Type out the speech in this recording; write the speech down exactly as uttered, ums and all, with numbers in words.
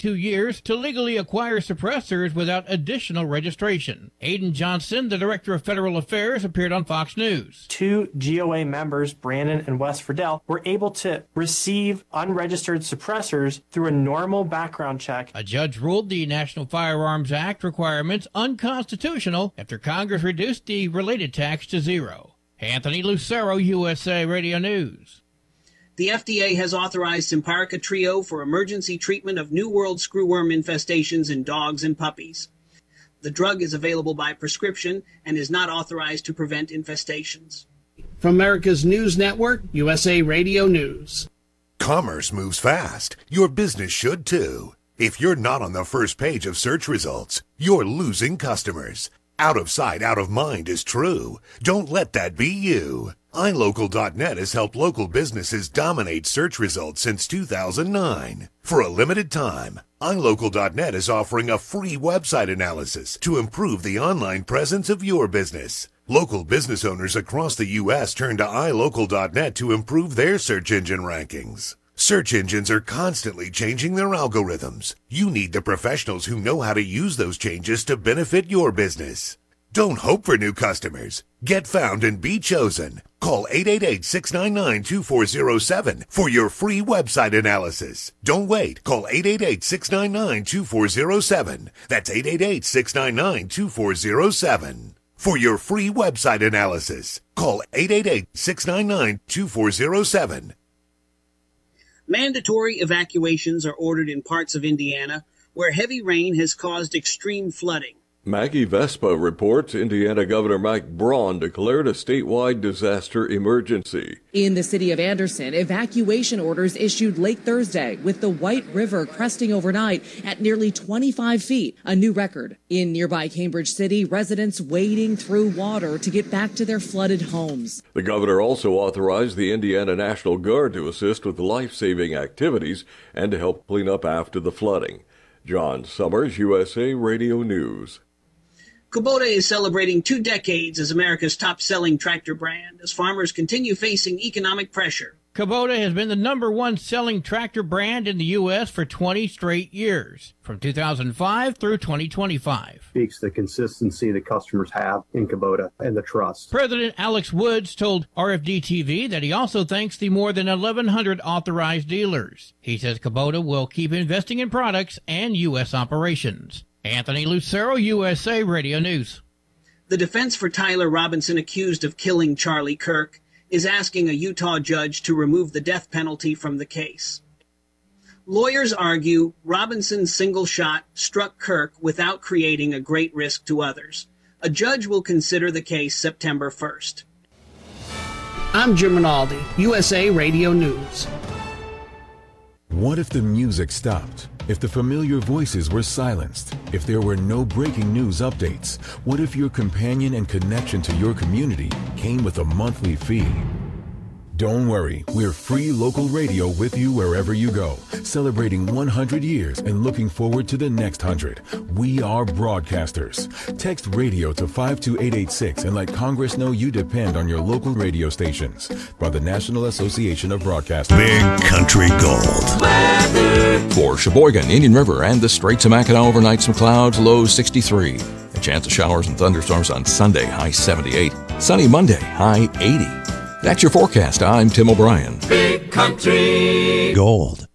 two years to legally acquire suppressors without additional registration. Aiden Johnson, the Director of Federal Affairs, appeared on Fox News. Two G O A members, Brandon and Wes Friedel, were able to receive unregistered suppressors through a normal background check. A judge ruled the National Firearms Act requirements unconstitutional after Congress reduced the related tax to zero. Anthony Lucero, U S A Radio News. The F D A has authorized Simparica Trio for emergency treatment of New World screwworm infestations in dogs and puppies. The drug is available by prescription and is not authorized to prevent infestations. From America's News Network, U S A Radio News. Commerce moves fast. Your business should too. If you're not on the first page of search results, you're losing customers. Out of sight, out of mind is true. Don't let that be you. i local dot net has helped local businesses dominate search results since two thousand nine. For a limited time, i local dot net is offering a free website analysis to improve the online presence of your business. Local business owners across the U S turn to i local dot net to improve their search engine rankings. Search engines are constantly changing their algorithms. You need the professionals who know how to use those changes to benefit your business. Don't hope for new customers. Get found and be chosen. Call eight eight eight, six nine nine, two four zero seven for your free website analysis. Don't wait. Call eight eight eight, six nine nine, two four zero seven. That's eight eight eight, six nine nine, two four zero seven. For your free website analysis, call eight eight eight, six nine nine, two four zero seven. Mandatory evacuations are ordered in parts of Indiana where heavy rain has caused extreme flooding. Maggie Vespa reports Indiana Governor Mike Braun declared a statewide disaster emergency. In the city of Anderson, evacuation orders issued late Thursday with the White River cresting overnight at nearly twenty-five feet, a new record. In nearby Cambridge City, residents wading through water to get back to their flooded homes. The governor also authorized the Indiana National Guard to assist with life-saving activities and to help clean up after the flooding. John Summers, U S A Radio News. Kubota is celebrating two decades as America's top-selling tractor brand as farmers continue facing economic pressure. Kubota has been the number one selling tractor brand in the U S for twenty straight years, from two thousand five through twenty twenty-five. Speaks the consistency that customers have in Kubota and the trust. President Alex Woods told R F D T V that he also thanks the more than eleven hundred authorized dealers. He says Kubota will keep investing in products and U S operations. Anthony Lucero, U S A Radio News. The defense for Tyler Robinson, accused of killing Charlie Kirk, is asking a Utah judge to remove the death penalty from the case. Lawyers argue Robinson's single shot struck Kirk without creating a great risk to others. A judge will consider the case September first. I'm Jim Rinaldi, U S A Radio News. What if the music stopped? If the familiar voices were silenced? If there were no breaking news updates? What if your companion and connection to your community came with a monthly fee? Don't worry, we're free local radio with you wherever you go, celebrating one hundred years and looking forward to the next one hundred. We are broadcasters. Text radio to five two eight eight six and let Congress know you depend on your local radio stations. By the National Association of Broadcasters. Big Country Gold. For Sheboygan, Indian River, and the Straits of Mackinac, overnight some clouds, low sixty-three. A chance of showers and thunderstorms on Sunday, high seventy-eight. Sunny Monday, high eighty. That's your forecast. I'm Tim O'Brien. Big Country Gold.